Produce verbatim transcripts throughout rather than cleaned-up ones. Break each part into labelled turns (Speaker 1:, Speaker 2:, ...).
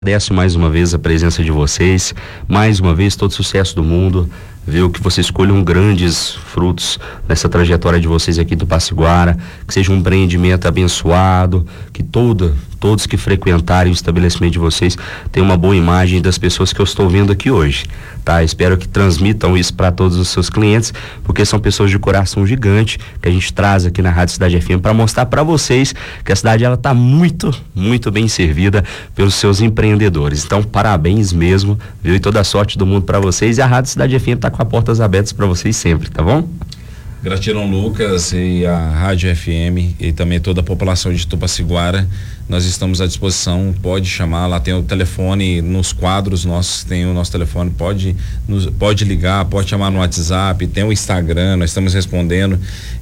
Speaker 1: Agradeço mais uma vez a presença de vocês, mais uma vez todo sucesso do mundo, viu, que vocês colham grandes frutos nessa trajetória de vocês aqui do Passiguara, que seja um empreendimento abençoado, que toda, todos que frequentarem o estabelecimento de vocês tenham uma boa imagem das pessoas que eu estou vendo aqui hoje, tá? Espero que transmitam isso para todos os seus clientes, porque são pessoas de coração gigante que a gente traz aqui na Rádio Cidade F M para mostrar para vocês que a cidade ela tá muito, muito bem servida pelos seus empreendedores. Então, parabéns mesmo, viu? E toda a sorte do mundo para vocês, e a Rádio Cidade F M tá com as portas abertas para vocês sempre, tá bom?
Speaker 2: Gratidão, Lucas, e a Rádio F M e também toda a população de Tupaciguara. Nós estamos à disposição, pode chamar, lá tem o telefone nos quadros nossos, tem o nosso telefone, pode nos, pode ligar, pode chamar no WhatsApp, tem o Instagram, nós estamos respondendo.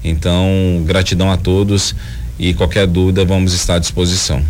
Speaker 2: Então, gratidão a todos e qualquer dúvida vamos estar à disposição.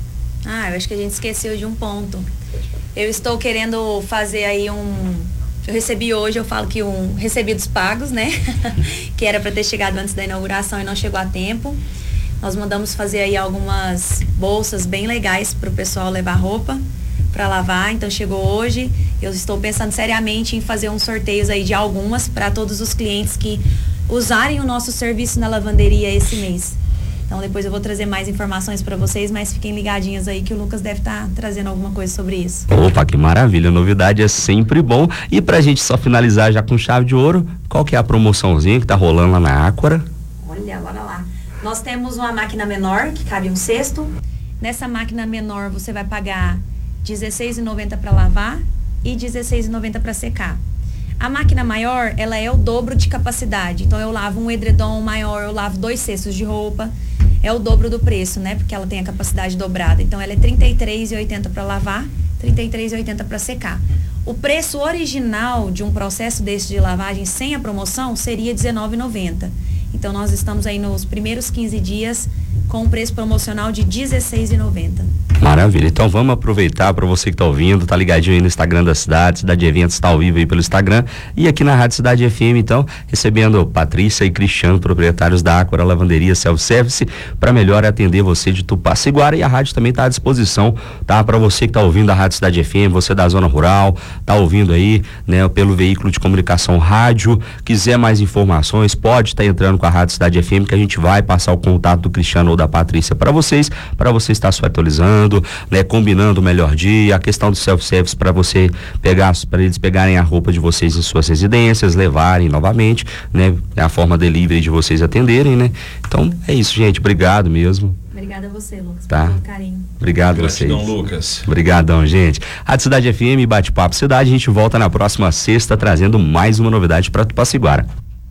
Speaker 3: Ah, eu acho que a gente esqueceu de um ponto. Eu estou querendo fazer aí um Eu recebi hoje, eu falo que um recebidos pagos, né? Que era para ter chegado antes da inauguração e não chegou a tempo. Nós mandamos fazer aí algumas bolsas bem legais para o pessoal levar roupa para lavar. Então chegou hoje. Eu estou pensando seriamente em fazer uns sorteios aí de algumas para todos os clientes que usarem o nosso serviço na lavanderia esse mês. Então depois eu vou trazer mais informações para vocês, mas fiquem ligadinhos aí que o Lucas deve estar tá trazendo alguma coisa sobre isso.
Speaker 1: Opa, que maravilha, novidade é sempre bom. E pra gente só finalizar já com chave de ouro, qual que é a promoçãozinha que tá rolando lá na Áquara?
Speaker 3: Olha, bora lá. Nós temos uma máquina menor, que cabe um cesto. Nessa máquina menor você vai pagar dezesseis reais e noventa centavos para lavar e dezesseis reais e noventa centavos para secar. A máquina maior, ela é o dobro de capacidade. Então eu lavo um edredom maior, eu lavo dois cestos de roupa. É o dobro do preço, né? Porque ela tem a capacidade dobrada. Então ela é trinta e três reais e oitenta centavos para lavar, trinta e três reais e oitenta centavos para secar. O preço original de um processo desse de lavagem sem a promoção seria dezenove reais e noventa centavos. Então nós estamos aí nos primeiros quinze dias com um preço promocional de dezesseis reais e noventa centavos.
Speaker 1: Maravilha, então vamos aproveitar para você que tá ouvindo, tá ligadinho aí no Instagram da cidade, Cidade Eventos tá ao vivo aí pelo Instagram, e aqui na Rádio Cidade F M, então, recebendo Patrícia e Cristiano, proprietários da Áquara Lavanderia Self-Service, para melhor atender você de Tupaciguara, e a rádio também tá à disposição, tá? Para você que tá ouvindo a Rádio Cidade F M, você da zona rural, tá ouvindo aí, né, pelo veículo de comunicação rádio, quiser mais informações, pode estar tá entrando com a Rádio Cidade F M, que a gente vai passar o contato do Cristiano ou da Patrícia para vocês, para você estar se atualizando, né, combinando o melhor dia, a questão do self-service para você pegar, para eles pegarem a roupa de vocês em suas residências, levarem novamente, né, é a forma delivery de vocês atenderem, né? Então é isso, gente, obrigado mesmo.
Speaker 3: Obrigada a você, Lucas,
Speaker 1: tá?
Speaker 3: por todo carinho.
Speaker 1: Obrigado a vocês.
Speaker 2: Gratidão, Lucas.
Speaker 1: Obrigadão, gente. A Cidade F M, Bate-Papo Cidade, a gente volta na próxima sexta trazendo mais uma novidade para Tupaciguara.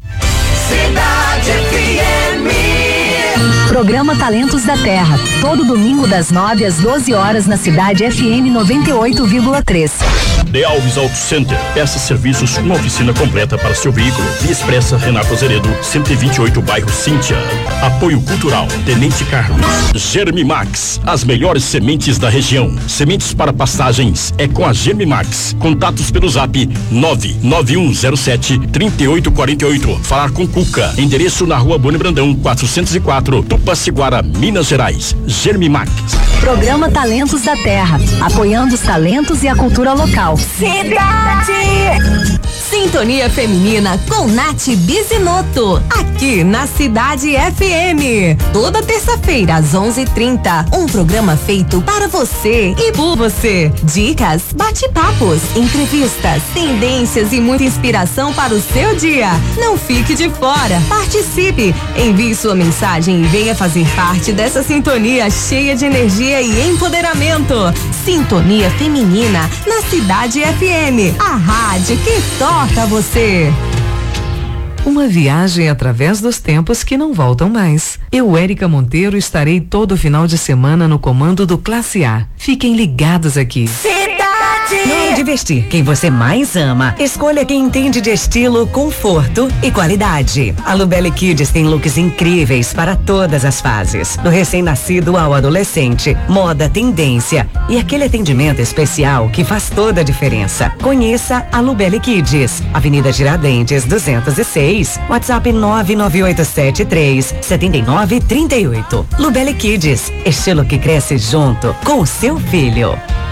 Speaker 4: Cidade F M.
Speaker 5: Programa Talentos da Terra, todo domingo das nove às doze horas na Cidade F M noventa e oito vírgula três.
Speaker 6: De Alves Auto Center, peças, serviços, uma oficina completa para seu veículo. Via Expressa Renato Azeredo, cento e vinte e oito, bairro Cíntia. Apoio Cultural, Tenente Carlos. Germimax, as melhores sementes da região. Sementes para pastagens é com a Germimax. Contatos pelo zap nove nove um zero sete, três oito quatro oito. Falar com Cuca. Endereço na Rua Boni Brandão, quatrocentos e quatro, Tupaciguara, Minas Gerais. Germimax.
Speaker 5: Programa Talentos da Terra, apoiando os talentos e a cultura local.
Speaker 4: Cidade! Sintonia Feminina com Nath Bizinoto, aqui na Cidade F M. Toda terça-feira às onze e trinta, um programa feito para você e por você. Dicas, bate-papos, entrevistas, tendências e muita inspiração para o seu dia. Não fique de fora, participe, envie sua mensagem e venha fazer parte dessa sintonia cheia de energia e empoderamento. Sintonia Feminina na Cidade F M, a rádio que toca você.
Speaker 7: Uma viagem através dos tempos que não voltam mais. Eu, Érica Monteiro, estarei todo final de semana no comando do Classe A. Fiquem ligados aqui.
Speaker 4: Na
Speaker 8: hora de vestir quem você mais ama, escolha quem entende de estilo, conforto e qualidade. A Lubelli Kids tem looks incríveis para todas as fases, do recém-nascido ao adolescente, moda, tendência e aquele atendimento especial que faz toda a diferença. Conheça a Lubelli Kids, Avenida Tiradentes duzentos e seis, WhatsApp nove nove oito sete três sete nove três oito. Lubelli Kids, estilo que cresce junto com o seu filho.